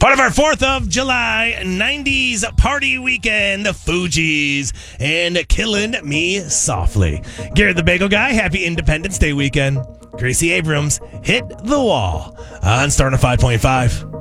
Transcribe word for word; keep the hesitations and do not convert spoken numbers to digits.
Part of our fourth of July nineties party weekend, the Fugees, and Killing Me Softly. Garrett the Bagel Guy, happy Independence Day weekend. Gracie Abrams, Hit the Wall on Starting five point five.